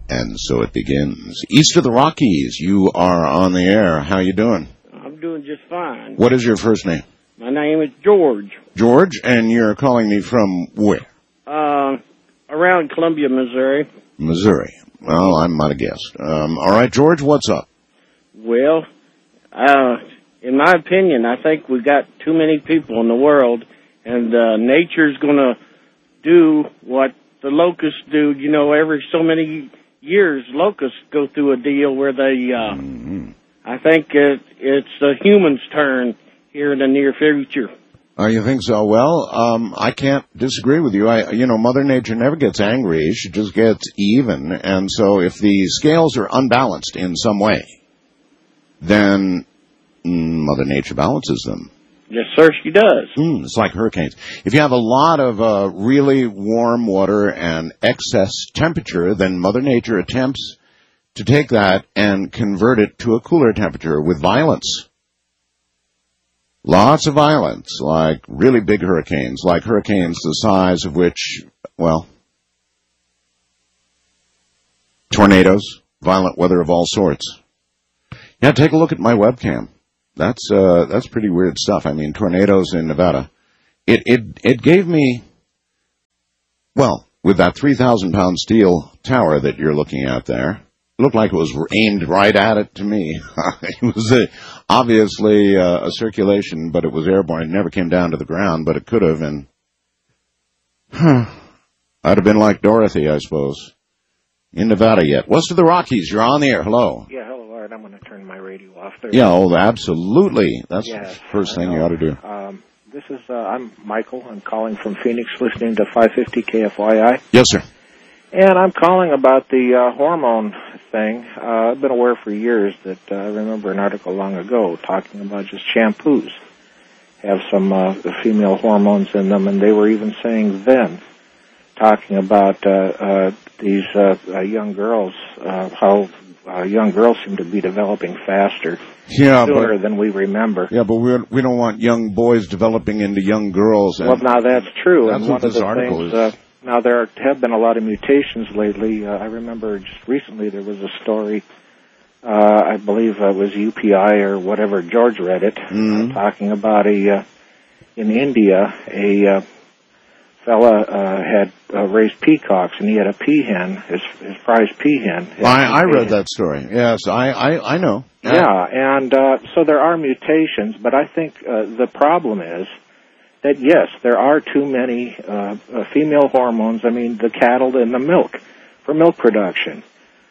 And so it begins. East of the Rockies, you are on the air. How you doing? I'm doing just fine. What is your first name? My name is George. George, and you're calling me from where? Around Columbia, Missouri. Missouri. Well, I might have guessed. All right, George, what's up? Well, in my opinion, I think we got too many people in the world, and nature's going to do what the locusts do. You know, every so many years, locusts go through a deal where they, I think it's the humans' turn here in the near future. Oh, you think so? Well, I can't disagree with you. Mother Nature never gets angry. She just gets even. And so if the scales are unbalanced in some way, then Mother Nature balances them. Yes, sir, she does. It's like hurricanes. If you have a lot of really warm water and excess temperature, then Mother Nature attempts to take that and convert it to a cooler temperature with violence. Lots of violence, like really big hurricanes, like hurricanes the size of which, well, tornadoes, violent weather of all sorts. Yeah, take a look at my webcam. That's pretty weird stuff. I mean, tornadoes in Nevada. It gave me, well, with that 3,000-pound steel tower that you're looking at there, it looked like it was aimed right at it to me. It was obviously a circulation, but it was airborne. It never came down to the ground, but it could have, and I'd have been like Dorothy, I suppose. In Nevada yet. West of the Rockies, you're on the air. Hello. Yeah, hello, Art. I'm going to turn my radio off there. Yeah, absolutely. That's the first thing you ought to do. I'm Michael. I'm calling from Phoenix, listening to 550 KFYI. Yes, sir. And I'm calling about the hormone thing. I've been aware for years that I remember an article long ago talking about just shampoos have some female hormones in them, and they were even saying then, talking about these young girls, how young girls seem to be developing faster, sooner than we remember. Yeah, but we don't want young boys developing into young girls. Well, now that's true. That's and what this article is. Now, there have been a lot of mutations lately. I remember just recently there was a story, I believe it was UPI or whatever, George read it, talking about in India, a fella had raised peacocks, and he had a peahen, his prize peahen. I read that story. Yes, I know. Yeah, and so there are mutations, but I think the problem is that, yes, there are too many female hormones, I mean, the cattle and the milk, for milk production.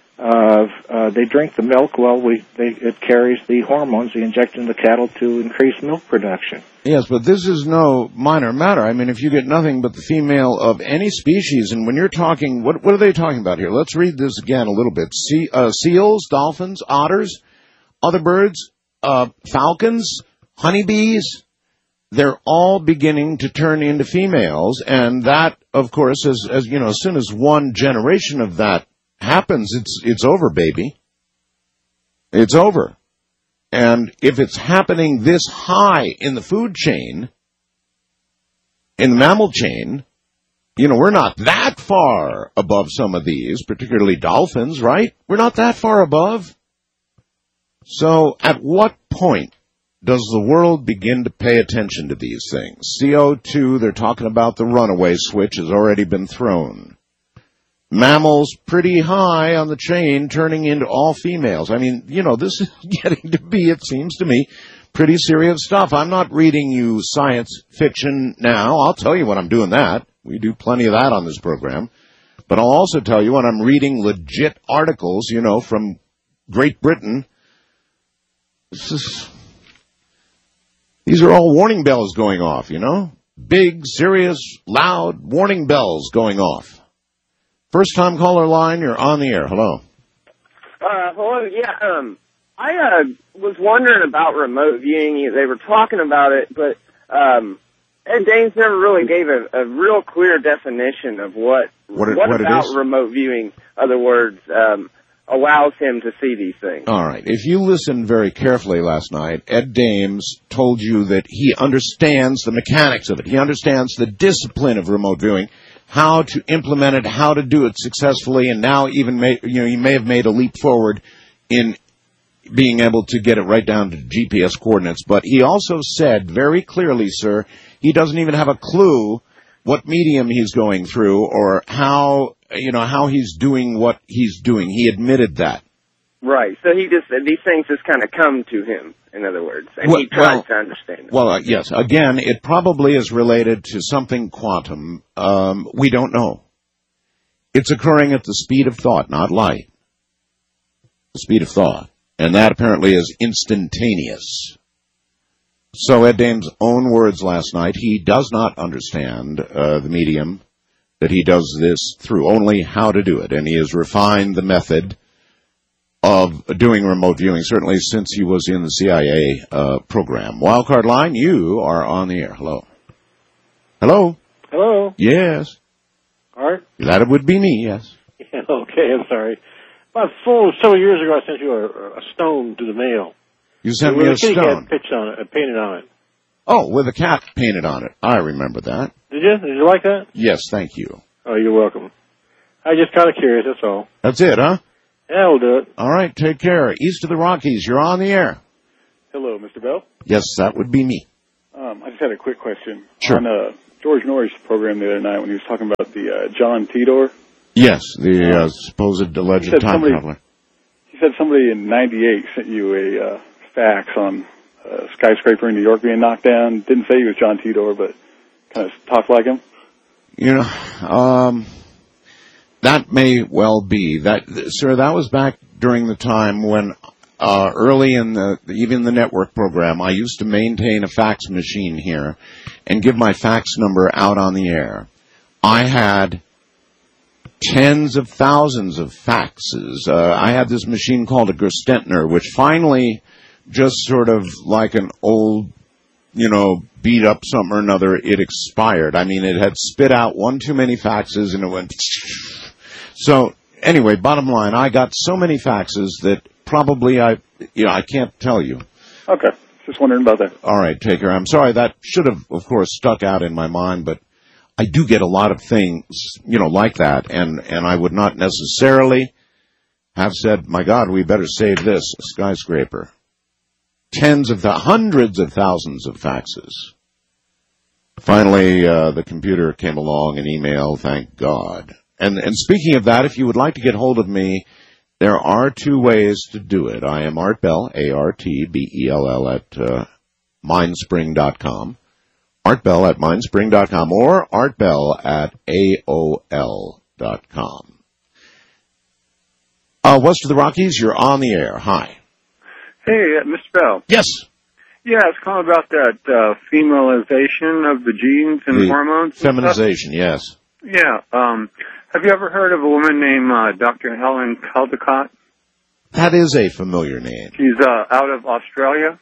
They drink the milk, it carries the hormones they inject into the cattle to increase milk production. Yes, but this is no minor matter. I mean, if you get nothing but the female of any species, and when you're talking, what are they talking about here? Let's read this again a little bit. Seals, dolphins, otters, other birds, falcons, honeybees, they're all beginning to turn into females, and that, of course, as you know, as soon as one generation of that happens, it's over, baby. It's over. And if it's happening this high in the food chain, in the mammal chain, you know, we're not that far above some of these, particularly dolphins, right? We're not that far above. So at what point does the world begin to pay attention to these things? CO2, they're talking about the runaway switch has already been thrown. Mammals pretty high on the chain, turning into all females. I mean, you know, this is getting to be, it seems to me, pretty serious stuff. I'm not reading you science fiction now. I'll tell you when I'm doing that. We do plenty of that on this program. But I'll also tell you when I'm reading legit articles, you know, from Great Britain. These are all warning bells going off, you know? Big, serious, loud warning bells going off. First-time caller line, you're on the air. Hello. Hello, yeah. I was wondering about remote viewing. They were talking about it, but Ed Dames never really gave a real clear definition of what about remote viewing, other words, allows him to see these things. All right. If you listened very carefully last night, Ed Dames told you that he understands the mechanics of it. He understands the discipline of remote viewing. how to implement it, how to do it successfully, and now even you may have made a leap forward in being able to get it right down to GPS coordinates. But he also said very clearly, sir, he doesn't even have a clue what medium he's going through or how he's doing what he's doing. He admitted that. Right. So he just these things just kind of come to him, in other words, and he tries to understand them. Well, yes. Again, it probably is related to something quantum. We don't know. It's occurring at the speed of thought, not light. The speed of thought. And that apparently is instantaneous. So Ed Dane's own words last night, he does not understand the medium that he does this through, only how to do it. And he has refined the method of doing remote viewing, certainly since he was in the CIA program. Wildcard line, you are on the air. Hello. Hello? Hello? Yes. Art? That would be me, yes. Yeah, okay, I'm sorry. About several years ago, I sent you a stone to the mail. You sent me a stone? With a kitty cat pitched on it, painted on it. Oh, with a cat painted on it. I remember that. Did you? Did you like that? Yes, thank you. Oh, you're welcome. I just kind of curious, that's all. That's it, huh? Yeah, we'll do it. All right, take care. East of the Rockies, you're on the air. Hello, Mr. Bell. Yes, that would be me. I just had a quick question. Sure. On George Norris' program the other night when he was talking about the John Titor. Yes, the supposed alleged time traveler. He said somebody in '98 sent you a fax on a skyscraper in New York being knocked down. Didn't say he was John Titor, but kind of talked like him. You know, that may well be. Sir, that was back during the time when early in even the network program, I used to maintain a fax machine here and give my fax number out on the air. I had tens of thousands of faxes. I had this machine called a Gerstentner, which finally, just sort of like an old, beat up something or another, it expired. I mean, it had spit out one too many faxes and it went. So anyway, bottom line, I got so many faxes that probably I can't tell you. Okay. Just wondering about that. All right, take care. I'm sorry. That should have, of course, stuck out in my mind, but I do get a lot of things, like that, and I would not necessarily have said, my God, we better save this skyscraper. Hundreds of thousands of faxes. Finally, the computer came along, an email, thank God. And speaking of that, if you would like to get hold of me, there are two ways to do it. I am Art Bell, ARTBELL at mindspring.com. Art Bell at mindspring.com or Art Bell at AOL.com. West of the Rockies, you're on the air. Hi. Hey, Mr. Bell. Yes. Yeah, it's calling about that femalization of the genes and hormones. Feminization, yes. Yeah. Have you ever heard of a woman named Dr. Helen Caldicott? That is a familiar name. She's out of Australia.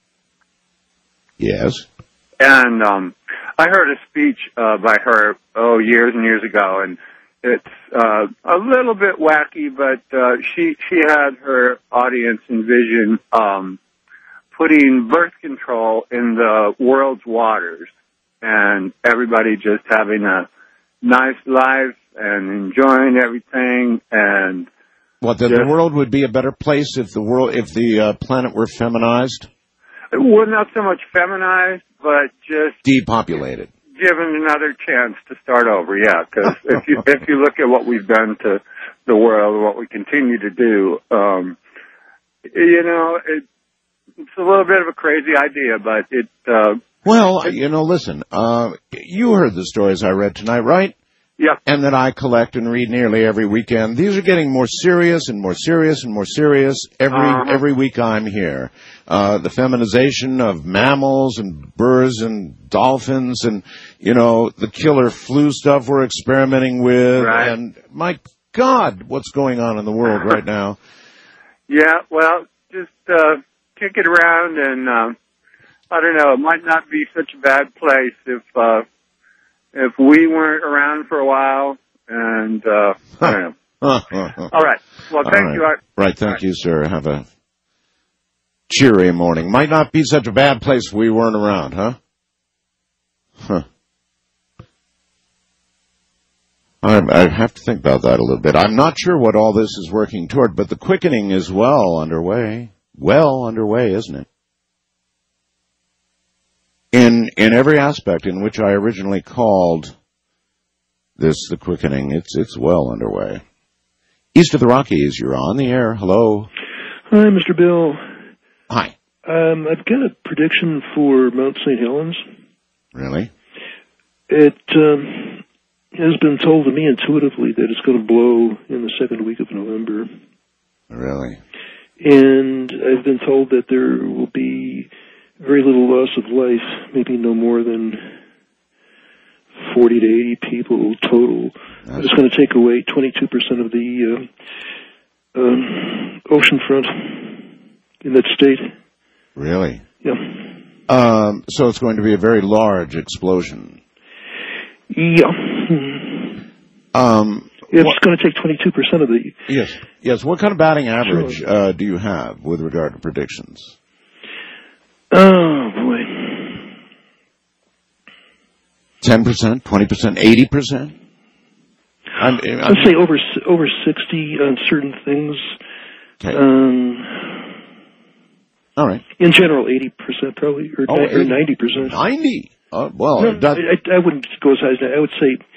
Yes. And I heard a speech by her, years and years ago, and it's a little bit wacky, but she had her audience envision putting birth control in the world's waters and everybody just having a nice life and enjoying everything. And what, that the world would be a better place if the planet were feminized? Well, not so much feminized, but just depopulated. Given another chance to start over, yeah. Because if you look at what we've done to the world and what we continue to do, it's a little bit of a crazy idea, but it. Well, listen. You heard the stories I read tonight, right? Yeah. And that I collect and read nearly every weekend. These are getting more serious and more serious and more serious every week I'm here. The feminization of mammals and birds and dolphins and, the killer flu stuff we're experimenting with. Right. And my God, what's going on in the world right now? Yeah, well, just kick it around and, I don't know, it might not be such a bad place if we weren't around for a while, and I don't know. All right. Well, thank you, Art. Right, thank you, sir. Have a cheery morning. Might not be such a bad place if we weren't around, huh? I have to think about that a little bit. I'm not sure what all this is working toward, but the quickening is well underway. Well underway, isn't it? In every aspect in which I originally called this the quickening, it's well underway. East of the Rockies, you're on the air. Hello. Hi, Mr. Bill. Hi. I've got a prediction for Mount St. Helens. Really? It has been told to me intuitively that it's going to blow in the second week of November. Really? And I've been told that there will be very little loss of life, maybe no more than 40 to 80 people total. It's going to take away 22% of the ocean front in that state. Really? Yeah. So it's going to be a very large explosion. Yeah. It's going to take 22% of the... Yes. What kind of batting average do you have with regard to predictions? Oh, boy. 10%, 20%, 80%? I'd say over 60 on certain things. Okay. All right. In general, 80% probably, or 90%. 90? Well, no, I wouldn't go as high as that. I would say